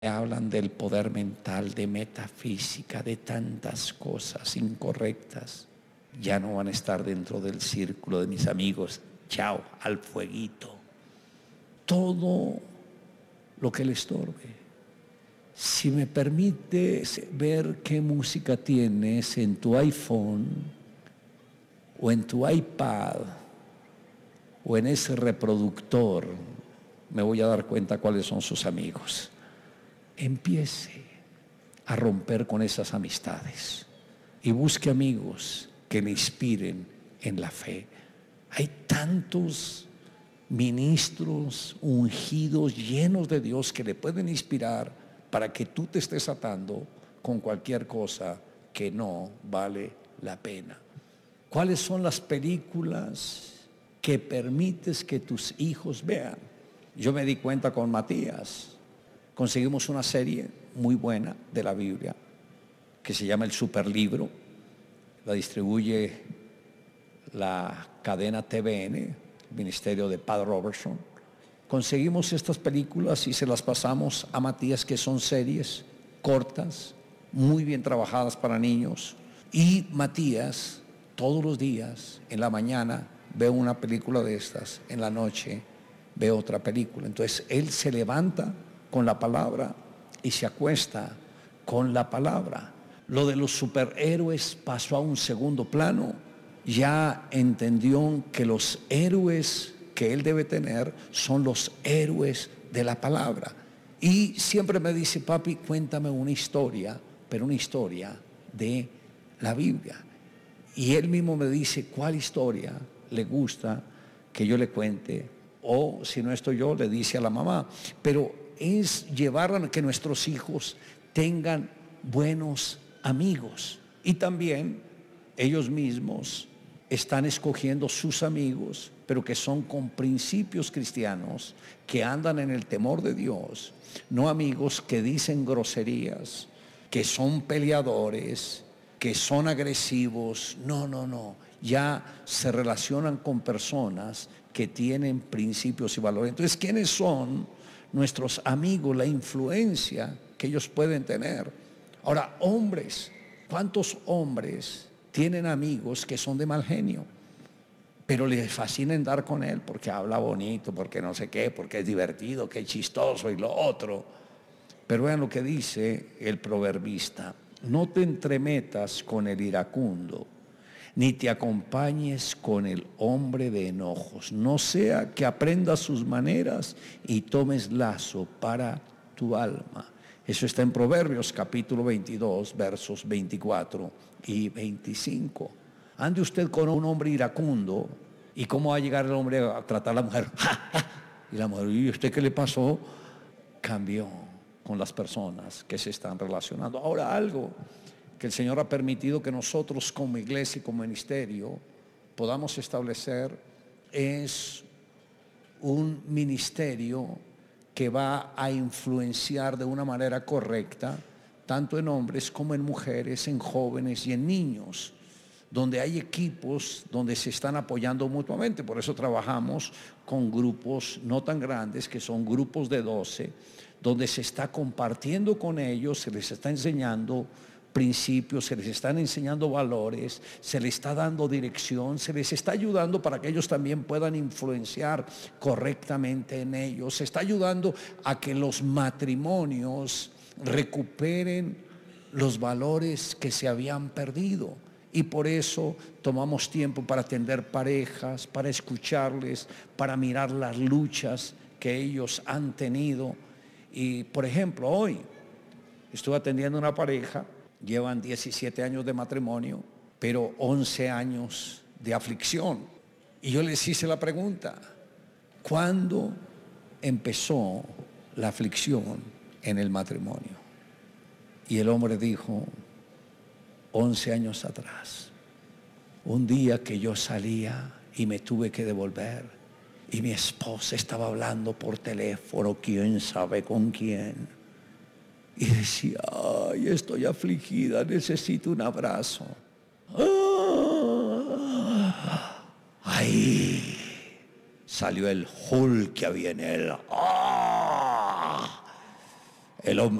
hablan del poder mental, de metafísica, de tantas cosas incorrectas, ya no van a estar dentro del círculo de mis amigos. Chao, al fueguito. Todo lo que le estorbe. Si me permites ver qué música tienes en tu iPhone o en tu iPad o en ese reproductor, me voy a dar cuenta cuáles son sus amigos. Empiece a romper con esas amistades y busque amigos que le inspiren en la fe. Hay tantos ministros ungidos, llenos de Dios, que le pueden inspirar para que tú te estés atando con cualquier cosa que no vale la pena. ¿Cuáles son las películas que permites que tus hijos vean? Yo me di cuenta con Matías. Conseguimos una serie muy buena de la Biblia que se llama El Superlibro. La distribuye la cadena TVN, el ministerio de Pat Robertson. Conseguimos estas películas y se las pasamos a Matías, que son series cortas, muy bien trabajadas para niños. Y Matías todos los días en la mañana ve una película de estas, en la noche ve otra película. Entonces él se levanta con la palabra y se acuesta con la palabra. Lo de los superhéroes pasó a un segundo plano. Ya entendió que los héroes que él debe tener son los héroes de la palabra. Y siempre me dice: papi, cuéntame una historia, pero una historia de la Biblia. Y él mismo me dice cuál historia le gusta que yo le cuente, o si no estoy yo, le dice a la mamá. Pero es llevar a que nuestros hijos tengan buenos amigos, y también ellos mismos están escogiendo sus amigos, pero que son con principios cristianos, que andan en el temor de Dios, no amigos que dicen groserías, que son peleadores, que son agresivos. No, ya se relacionan con personas que tienen principios y valores. Entonces, ¿quiénes son nuestros amigos? La influencia que ellos pueden tener. Ahora, hombres, ¿cuántos hombres tienen amigos que son de mal genio, pero les fascina andar con él porque habla bonito, porque no sé qué, porque es divertido, que es chistoso y lo otro? Pero vean lo que dice el proverbista: no te entremetas con el iracundo, ni te acompañes con el hombre de enojos, no sea que aprendas sus maneras y tomes lazo para tu alma. Eso está en Proverbios capítulo 22, versos 24 y 25. Ande usted con un hombre iracundo, ¿y cómo va a llegar el hombre a tratar a la mujer? Y la mujer: ¿y usted qué le pasó? Cambió con las personas que se están relacionando. Ahora, algo que el Señor ha permitido que nosotros como iglesia y como ministerio podamos establecer es un ministerio que va a influenciar de una manera correcta, tanto en hombres como en mujeres, en jóvenes y en niños, donde hay equipos donde se están apoyando mutuamente. Por eso trabajamos con grupos no tan grandes, que son grupos de 12, donde se está compartiendo con ellos, se les está enseñando principios, se les están enseñando valores, se les está dando dirección, se les está ayudando para que ellos también puedan influenciar correctamente en ellos. Se está ayudando a que los matrimonios recuperen los valores que se habían perdido. Y por eso tomamos tiempo para atender parejas, para escucharles, para mirar las luchas que ellos han tenido. Y por ejemplo, hoy estuve atendiendo una pareja. Llevan 17 años de matrimonio, pero 11 años de aflicción. Y yo les hice la pregunta: ¿cuándo empezó la aflicción en el matrimonio? Y el hombre dijo: 11 años atrás. Un día que yo salía y me tuve que devolver, y mi esposa estaba hablando por teléfono, quién sabe con quién. Y decía: ay, estoy afligida, necesito un abrazo. Ahí salió el Hulk que había en él. El hombre